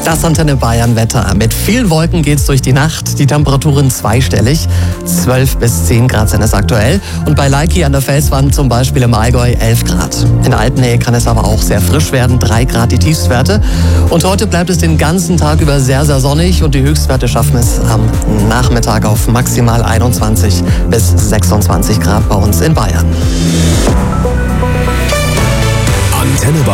Das Antenne Bayern Wetter. Mit vielen Wolken geht's durch die Nacht. Die Temperaturen zweistellig. 12 bis 10 Grad sind es aktuell. Und bei Leiki an der Felswand zum Beispiel im Allgäu 11 Grad. In Alpennähe kann es aber auch sehr frisch werden. 3 Grad die Tiefstwerte. Und heute bleibt es den ganzen Tag über sehr, sehr sonnig. Und die Höchstwerte schaffen es am Nachmittag auf maximal 21 bis 26 Grad bei uns in Bayern.